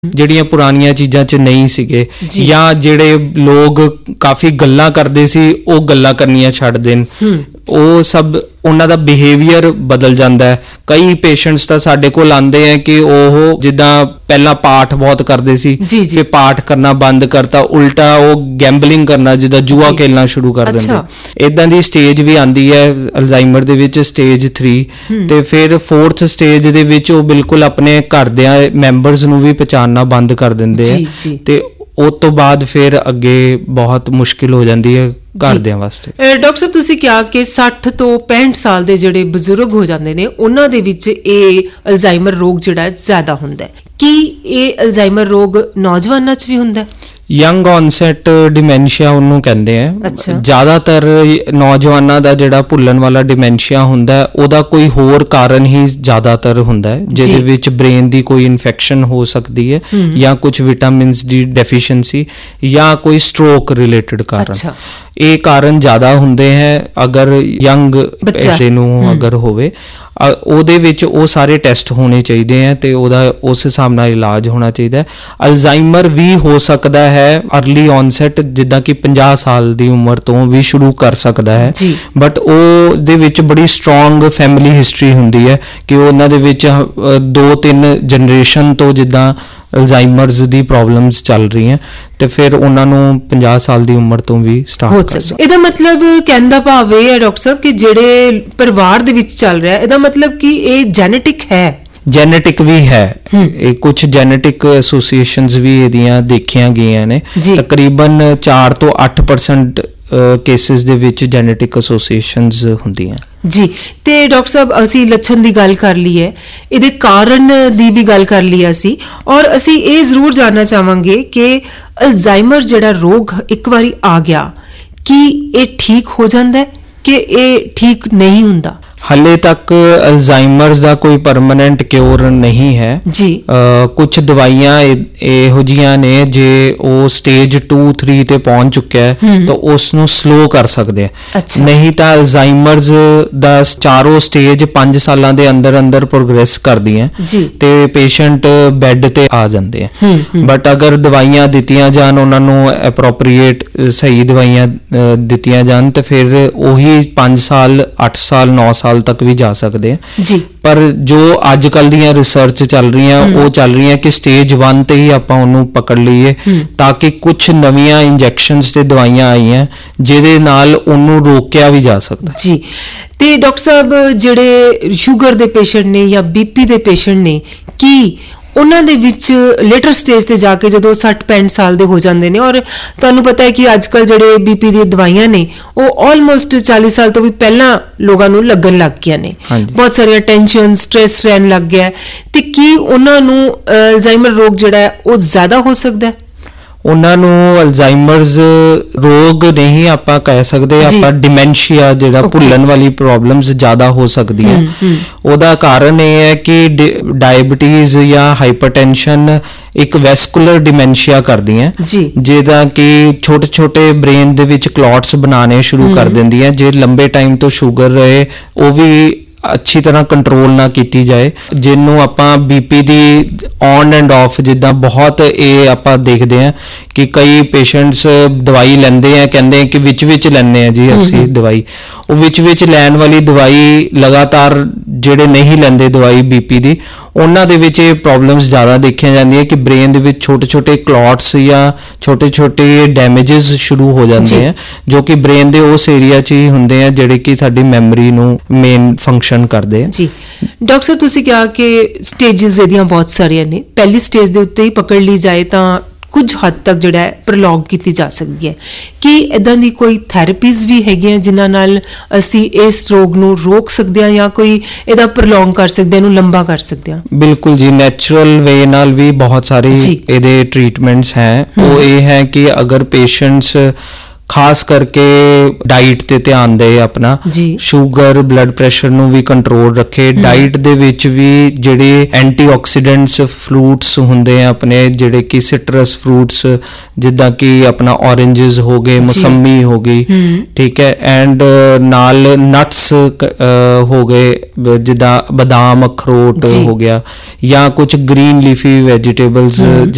ਜਿਹੜੀਆਂ ਪੁਰਾਣੀਆਂ ਚੀਜ਼ਾਂ 'ਚ ਨਹੀਂ ਸੀਗੇ, ਜਾਂ ਜਿਹੜੇ ਲੋਕ ਕਾਫੀ ਗੱਲਾਂ ਕਰਦੇ ਸੀ ਉਹ ਗੱਲਾਂ ਕਰਨੀਆਂ ਛੱਡ ਦੇਣ, ਉਹ ਸਭ ਉਹਨਾਂ ਦਾ ਬਿਹੇਵੀਅਰ ਬਦਲ ਜਾਂਦਾ ਹੈ। ਕਈ ਪੇਸ਼ੈਂਟਸ ਤਾਂ ਸਾਡੇ ਕੋਲ ਆਉਂਦੇ ਆ ਕਿ ਉਹ ਜਿੱਦਾਂ ਪਹਿਲਾਂ ਪਾਠ ਬਹੁਤ ਕਰਦੇ ਸੀ ਕਿ ਪਾਠ ਕਰਨਾ ਬੰਦ ਕਰਤਾ, ਉਲਟਾ ਉਹ ਗੈਂਬਲਿੰਗ ਕਰਨਾ, ਜਿੱਦਾਂ ਜੂਆ ਖੇਲਣਾ ਸ਼ੁਰੂ ਕਰ ਦਿੰਦੇ। ਇਦਾਂ ਦੀ ਸਟੇਜ ਵੀ ਆਉਂਦੀ ਹੈ ਅਲਜ਼ਾਈਮਰ ਦੇ ਵਿੱਚ, ਸਟੇਜ 3, ਤੇ ਫਿਰ 4th ਸਟੇਜ ਦੇ ਵਿੱਚ ਉਹ ਬਿਲਕੁਲ ਆਪਣੇ ਘਰ ਦੇ ਮੈਂਬਰਸ ਨੂੰ ਵੀ ਪਛਾਣਨਾ ਬੰਦ ਕਰ ਦਿੰਦੇ ਆ, ਤੇ ਉਸ ਤੋਂ ਬਾਅਦ ਫਿਰ ਅੱਗੇ ਬਹੁਤ ਮੁਸ਼ਕਿਲ ਹੋ ਜਾਂਦੀ ਹੈ ਘਰਦਿਆਂ ਵਾਸਤੇ। ਡਾਕਟਰ ਸਾਹਿਬ, ਤੁਸੀਂ ਕਿਹਾ ਕਿ 60 ਤੋਂ 65 ਸਾਲ ਦੇ ਜਿਹੜੇ ਬਜ਼ੁਰਗ ਹੋ ਜਾਂਦੇ ਨੇ ਉਹਨਾਂ ਦੇ ਵਿੱਚ ਇਹ ਅਲਜ਼ਾਈਮਰ ਰੋਗ ਜਿਹੜਾ ਜ਼ਿਆਦਾ ਹੁੰਦਾ ਹੈ। ਕੀ ਇਹ ਅਲਜ਼ਾਈਮਰ ਰੋਗ ਨੌਜਵਾਨਾਂ 'ਚ ਵੀ ਹੁੰਦਾ ਹੈ? ਯੰਗ ਔਨਸੈਟ ਡਿਮੈਂਸ਼ੀਆ ਉਹਨੂੰ ਕਹਿੰਦੇ ਆ। ਜ਼ਿਆਦਾਤਰ ਨੌਜਵਾਨਾਂ ਦਾ ਜਿਹੜਾ ਭੁੱਲਣ ਵਾਲਾ ਡਿਮੈਂਸ਼ੀਆ ਹੁੰਦਾ ਹੈ, ਉਹਦਾ ਕੋਈ ਹੋਰ ਕਾਰਨ ਹੀ ਜ਼ਿਆਦਾਤਰ ਹੁੰਦਾ ਹੈ, ਜਿਹਦੇ ਵਿੱਚ ਬ੍ਰੇਨ ਦੀ ਕੋਈ ਇਨਫੈਕਸ਼ਨ ਹੋ ਸਕਦੀ ਹੈ, ਜਾਂ ਕੁਝ ਵਿਟਾਮਿਨਸ ਦੀ ਡੈਫੀਸ਼ੀਐਂਸੀ, ਜਾਂ ਕੋਈ ਸਟ੍ਰੋਕ ਰਿਲੇਟਡ ਕਾਰਨ। ਇਹ ਕਾਰਨ ਜ਼ਿਆਦਾ ਹੁੰਦੇ ਹੈ ਅਗਰ ਯੰਗ ਬੱਚੇ ਨੂੰ ਅਗਰ ਹੋਵੇ। ਉਹਦੇ ਵਿੱਚ ਉਹ ਸਾਰੇ ਟੈਸਟ ਹੋਣੇ ਚਾਹੀਦੇ ਆ ਤੇ ਉਹਦਾ ਉਸ ਹਿਸਾਬ ਨਾਲ ਇਲਾਜ ਹੋਣਾ ਚਾਹੀਦਾ। ਅਲਜ਼ਾਈਮਰ ਵੀ ਹੋ ਸਕਦਾ ਹੈ ਅਰਲੀ ਔਨਸੈਟ, ਜਿੱਦਾਂ ਕਿ 50 ਸਾਲ ਦੀ ਉਮਰ ਤੋਂ ਵੀ ਸ਼ੁਰੂ ਕਰ ਸਕਦਾ ਹੈ, ਬਟ ਉਹਦੇ ਵਿੱਚ ਬੜੀ ਸਟਰੋਂਗ ਫੈਮਿਲੀ ਹਿਸਟਰੀ ਹੁੰਦੀ ਹੈ ਕਿ ਉਹਨਾਂ ਦੇ ਵਿੱਚ 2-3 ਜਨਰੇਸ਼ਨ ਤੋਂ ਜਿੱਦਾਂ ਅਲਜ਼ਾਈਮਰਸ ਦੀ ਪ੍ਰੋਬਲਮਸ ਚੱਲ ਰਹੀਆਂ, ਤੇ ਫਿਰ ਉਹਨਾਂ ਨੂੰ 50 ਸਾਲ ਦੀ ਉਮਰ ਤੋਂ ਵੀ ਸਟਾਰਟ ਕਰ ਸਕਦਾ। ਇਹਦਾ ਮਤਲਬ ਕਹਿਣ ਦਾ ਭਾਵ ਇਹ ਹੈ ਡਾਕਟਰ ਸਾਹਿਬ ਕਿ ਜਿਹੜੇ ਪਰਿਵਾਰ ਦੇ ਵਿੱਚ ਚੱਲ ਰਿਹਾ, ਇਹਦਾ ਮਤਲਬ ਕਿ ਇਹ ਜੈਨੇਟਿਕ ਹੈ? ਜੈਨੇਟਿਕ ਵੀ ਹੈ, ਇਹ ਕੁਝ ਜੈਨੇਟਿਕ ਐਸੋਸੀਏਸ਼ਨਸ ਵੀ ਇਹਦੀਆਂ ਦੇਖੀਆਂ ਗਈਆਂ ਨੇ। ਤਕਰੀਬਨ 4 ਤੋਂ 8% ਕੇਸਿਸ ਦੇ ਵਿੱਚ ਜੈਨੇਟਿਕ ਐਸੋਸੀਏਸ਼ਨਸ ਹੁੰਦੀਆਂ ਜੀ। ਤੇ ਡਾਕਟਰ ਸਾਹਿਬ, ਅਸੀਂ ਲੱਛਣ ਦੀ ਗੱਲ ਕਰ ਲਈ ਹੈ, ਇਹਦੇ ਕਾਰਨ ਦੀ ਵੀ ਗੱਲ ਕਰ ਲਈ ਅਸੀਂ, ਔਰ ਅਸੀਂ ਇਹ ਜ਼ਰੂਰ ਜਾਣਨਾ ਚਾਹਾਂਗੇ ਕਿ ਅਲਜ਼ਾਈਮਰ ਜਿਹੜਾ ਰੋਗ ਇੱਕ ਵਾਰੀ ਆ ਗਿਆ, ਕੀ ਇਹ ਠੀਕ ਹੋ ਜਾਂਦਾ ਹੈ ਕਿ ਇਹ ਠੀਕ ਨਹੀਂ ਹੁੰਦਾ? ਹਾਲੇ ਤੱਕ ਅਲਜ਼ਾਈਮਰਸ ਦਾ ਕੋਈ ਪਰਮਾਨੈਂਟ ਕਿਉਰ ਨਹੀਂ ਹੈ ਜੀ। ਕੁਝ ਦਵਾਈਆਂ ਇਹੋ ਜਿਹੀਆਂ ਨੇ ਜੇ ਉਹ ਸਟੇਜ 2-3 ਤੇ ਪਹੁੰਚ ਚੁੱਕਿਆ ਹੈ ਤਾਂ ਉਸ ਨੂੰ ਸਲੋ ਕਰ ਸਕਦੇ ਆ। ਨਹੀਂ ਤਾਂ ਅਲਜ਼ਾਈਮਰਸ ਦਾ ਚਾਰੋਂ ਸਟੇਜ 5 ਸਾਲਾਂ ਦੇ ਅੰਦਰ ਅੰਦਰ ਪ੍ਰੋਗਰੈਸ ਕਰਦੀਆਂ ਤੇ ਪੇਸ਼ੈਂਟ ਬੈੱਡ ਤੇ ਆ ਜਾਂਦੇ ਆ। ਬਟ ਅਗਰ ਦਵਾਈਆਂ ਦਿੱਤੀਆਂ ਜਾਣ, ਉਹਨਾਂ ਨੂੰ ਐਪਰੋਪਰੀਏਟ ਸਹੀ ਦਵਾਈਆਂ ਦਿੱਤੀਆਂ ਜਾਣ, ਤੇ ਫਿਰ ਉਹੀ 5 ਸਾਲ 8 ਸਾਲ 9 ਸਾਲ ਤੱਕ ਵੀ ਜਾ ਸਕਦੇ ਆ ਜੀ। ਪਰ ਜੋ ਅੱਜ ਕੱਲ ਦੀਆਂ ਰਿਸਰਚ ਚੱਲ ਰਹੀਆਂ, ਉਹ ਚੱਲ ਰਹੀਆਂ ਕਿ ਸਟੇਜ 1 ਤੇ ਹੀ ਆਪਾਂ ਉਹਨੂੰ ਪਕੜ ਲਈਏ, ਤਾਂ ਕਿ ਕੁਝ ਨਵੀਆਂ ਇੰਜੈਕਸ਼ਨਸ ਤੇ ਦਵਾਈਆਂ ਆਈਆਂ ਜਿਹਦੇ ਨਾਲ ਉਹਨੂੰ ਰੋਕਿਆ ਵੀ ਜਾ ਸਕਦਾ ਜੀ। ਤੇ ਡਾਕਟਰ ਸਾਹਿਬ, ਜਿਹੜੇ ਸ਼ੂਗਰ ਦੇ ਪੇਸ਼ੈਂਟ ਨੇ ਜਾਂ BP ਦੇ ਪੇਸ਼ੈਂਟ ਨੇ, ਕੀ ਉਹਨਾਂ ਦੇ ਵਿੱਚ ਲੇਟਰ ਸਟੇਜ ਤੇ ਜਾ ਕੇ ਜਦੋਂ 60-65 ਸਾਲ ਦੇ ਹੋ ਜਾਂਦੇ ਨੇ, ਔਰ ਤੁਹਾਨੂੰ ਪਤਾ ਹੈ ਕਿ ਅੱਜ ਕੱਲ ਜਿਹੜੇ BP ਦੀਆਂ ਦਵਾਈਆਂ ਨੇ ਉਹ ਆਲਮੋਸਟ 40 ਸਾਲ ਤੋਂ ਵੀ ਪਹਿਲਾਂ ਲੋਕਾਂ ਨੂੰ ਲੱਗਣ ਲੱਗ ਗਈਆਂ ਨੇ, ਬਹੁਤ ਸਾਰੀਆਂ ਟੈਨਸ਼ਨ ਸਟ੍ਰੈਸ ਰਹਿਣ ਲੱਗ ਗਿਆ, ਤੇ ਕੀ ਉਹਨਾਂ ਨੂੰ ਅਲਜ਼ਾਈਮਰ ਰੋਗ ਜਿਹੜਾ ਹੈ ਉਹ ਜ਼ਿਆਦਾ ਹੋ ਸਕਦਾ ਹੈ? ਉਹਨਾਂ ਨੂੰ ਅਲਜ਼ਾਈਮਰਸ ਰੋਗ ਨਹੀਂ ਆਪਾਂ ਕਹਿ ਸਕਦੇ, ਆਪਾਂ ਡਿਮੈਂਸ਼ੀਆ ਜਿਹੜਾ ਭੁੱਲਣ ਵਾਲੀ ਪ੍ਰੋਬਲਮਸ ਜ਼ਿਆਦਾ ਹੋ ਸਕਦੀਆਂ। ਉਹਦਾ ਕਾਰਨ ਇਹ ਹੈ ਕਿ ਡਾਇਬਟੀਜ਼ ਜਾਂ ਹਾਈਪਰਟੈਂਸ਼ਨ ਇੱਕ ਵੈਸਕੂਲਰ ਡਿਮੈਂਸ਼ੀਆ ਕਰਦੀਆਂ, ਜਿਹਦਾ ਕਿ ਛੋਟੇ-ਛੋਟੇ ਬ੍ਰੇਨ ਦੇ ਵਿੱਚ ਕਲੌਟਸ ਬਣਾਉਣੇ ਸ਼ੁਰੂ ਕਰ ਦਿੰਦੀਆਂ। ਜੇ ਲੰਬੇ ਟਾਈਮ ਤੋਂ ਸ਼ੂਗਰ ਰਹੇ, ਉਹ ਵੀ ਅੱਛੀ ਤਰ੍ਹਾਂ ਕੰਟਰੋਲ ਨਾ ਕੀਤੀ ਜਾਏ, ਜਿਹਨੂੰ ਆਪਾਂ BP the on end of, ਜਿੱਦਾਂ ਬਹੁਤ ਇਹ ਆਪਾਂ ਦੇਖਦੇ ਹਾਂ ਕਿ ਕਈ ਪੇਸ਼ੈਂਟਸ ਦਵਾਈ ਲੈਂਦੇ ਆ, ਕਹਿੰਦੇ ਕਿ ਵਿੱਚ ਲੈਂਦੇ ਆ ਜੀ ਅਸੀਂ ਦਵਾਈ, ਉਹ ਵਿੱਚ ਲੈਣ ਵਾਲੀ ਦਵਾਈ ਲਗਾਤਾਰ ਜਿਹੜੇ ਨਹੀਂ ਲੈਂਦੇ ਦਵਾਈ BP ਦੀ, ਉਹਨਾਂ ਦੇ ਵਿੱਚ ਇਹ ਪ੍ਰੋਬਲਮਸ ਜ਼ਿਆਦਾ ਦੇਖੀਆਂ ਜਾਂਦੀਆਂ ਕਿ ਬ੍ਰੇਨ ਦੇ ਵਿੱਚ ਛੋਟੇ-ਛੋਟੇ ਕਲੌਟਸ ਜਾਂ ਛੋਟੇ-ਛੋਟੇ ਡੈਮੇਜਸ ਸ਼ੁਰੂ ਹੋ ਜਾਂਦੇ ਆ, ਜੋ ਕਿ ਬ੍ਰੇਨ ਦੇ ਉਸ ਏਰੀਆ 'ਚ ਹੀ ਹੁੰਦੇ ਆ ਜਿਹੜੇ ਕਿ ਸਾਡੀ ਮੈਮਰੀ ਨੂੰ ਮੇਨ ਫੰਕਸ਼ਨ ਕਰਦੇ ਆ ਜੀ। ਡਾਕਟਰ ਸਾਹਿਬ, ਤੁਸੀਂ ਕਿਹਾ ਕਿ ਸਟੇਜਸ ਇਹਦੀਆਂ ਬਹੁਤ ਸਾਰੀਆਂ ਨੇ, ਪਹਿਲੀ ਸਟੇਜ ਦੇ ਉੱਤੇ ਹੀ ਪਕੜ ਲਈ ਜਾਏ ਤਾਂ ਕੁਝ ਹੱਦ ਤੱਕ ਜਿਹੜਾ ਹੈ ਪ੍ਰੋਲੋਂਗ ਕੀਤੀ ਜਾ ਸਕਦੀ ਹੈ। ਕੀ ਇਦਾਂ ਦੀ ਕੋਈ ਥੈਰੇਪੀਜ਼ ਵੀ ਹੈਗੀਆਂ ਜਿਨ੍ਹਾਂ ਨਾਲ ਅਸੀਂ ਇਸ ਰੋਗ ਨੂੰ ਰੋਕ ਸਕਦੇ ਹਾਂ, ਜਾਂ ਕੋਈ ਇਹਦਾ ਪ੍ਰੋਲੋਂਗ ਕਰ ਸਕਦੇ ਹਾਂ, ਇਹਨੂੰ ਲੰਬਾ ਕਰ ਸਕਦੇ ਹਾਂ? ਬਿਲਕੁਲ ਜੀ, ਨੈਚੁਰਲ ਵੇ ਨਾਲ ਵੀ ਬਹੁਤ ਸਾਰੇ ਇਹਦੇ ਟ੍ਰੀਟਮੈਂਟਸ ਹੈ। ਉਹ ਇਹ ਹੈ ਕਿ ਅਗਰ ਪੇਸ਼ੈਂਟਸ ਖਾਸ ਕਰਕੇ ਡਾਈਟ ਤੇ ਧਿਆਨ ਦੇ, ਆਪਣਾ ਸ਼ੂਗਰ ਬਲੱਡ ਪ੍ਰੈਸ਼ਰ ਨੂੰ ਵੀ ਕੰਟਰੋਲ ਰੱਖੇ, ਡਾਈਟ ਦੇ ਵਿੱਚ ਵੀ ਜਿਹੜੇ ਐਂਟੀਆਕਸੀਡੈਂਟਸ ਫਰੂਟਸ ਹੁੰਦੇ ਆ ਆਪਣੇ, ਜਿਹੜੇ ਕਿ ਸਿਟਰਸ ਫਰੂਟਸ ਜਿੱਦਾਂ ਕਿ ਆਪਣਾ ਔਰੇਂਜਸ ਹੋ ਗਏ, ਮੌਸੰਮੀ ਹੋ ਗਈ, ਠੀਕ ਹੈ, ਐਂਡ ਨਾਲ ਨਟਸ ਹੋ ਗਏ, ਜਿੱਦਾਂ ਬਦਾਮ, ਅਖਰੋਟ ਹੋ ਗਿਆ, ਜਾਂ ਕੁਝ ਗ੍ਰੀਨ ਲੀਫੀ ਵੈਜੀਟੇਬਲਸ